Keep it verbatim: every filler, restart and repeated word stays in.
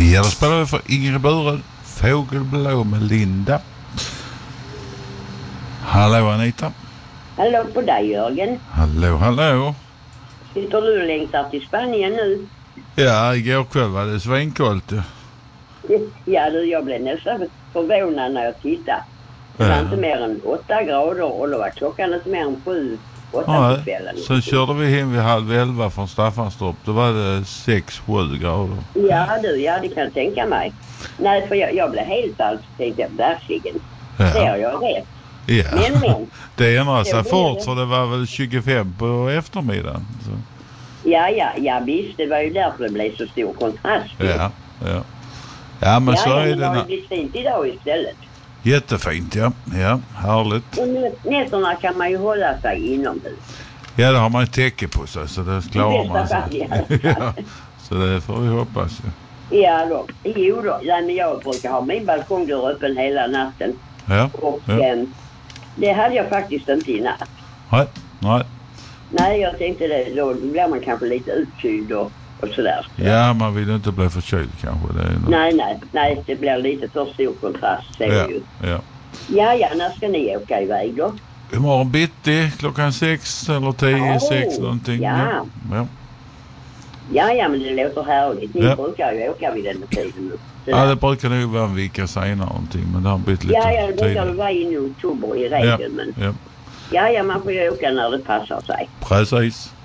Ja, då spelar vi för Ingrid Buren, Fågelblå med Linda. Hallå Anita. Hallå på dig Jörgen. Hallå, hallå. Sitter du och längtar till Spanien nu? Ja, igår kväll var det svinkallt. Ja, du, jag blev nästan förvånad när jag tittade. Det var Ja. inte mer än åtta grader och då var klockan inte mer än sju, åtta Ja, på kvällen. sen körde vi hem vid halv elva från Staffanstorp. Då var det sex sju grader. Ja, du, ja, det kan jag tänka mig. Nej, för jag, jag blev helt alls, tänkte jag, verkligen. Ja. Det har jag rätt. Ja. Men, men. Det ändrade sig Det blir fort det. så det var väl tjugofem på eftermiddagen. Så. Ja, ja, ja, visst. Det var ju därför det blev så stor kontrast. Ja, ja. Ja, men ja, så ja, är men det. det har ju Na- blivit fint idag istället. Jättefint, ja. Ja, härligt. Och nä- nätterna kan man ju hålla sig inomhus. Ja, det har man ju täcke på sig så det klarar I man bästa fall, sig. i alla Ja, så det får vi hoppas ju. Ja då, jo då. Ja, men jag brukar ha min balkongdörr öppen hela natten. Ja, Och ja. eh, det hade jag faktiskt inte i natt. Nej, nej. Nej, jag tänkte det, då blir man kanske lite utkyld och, och sådär. Ja, man vill inte bli förkyld kanske. Det är nog... Nej, nej, nej, det blir lite för stor kontrast, säger Ja, ju. ja. Ja, ja, när ska ni åka iväg då? Imorgon bitti klockan sex eller tio, Oh, sex någonting. ja. Ja. Ja, ja, men det låter härligt. Ni Ja. brukar ju åka vid den tiden nu. Så Ja, där. det brukar nog vara en vecka senare någonting, men det har blivit lite ja, ja, det brukar tidigt. väl vara in i oktober i Ja, regel, men ja, ja, ja, man får ju åka när det passar sig. precis.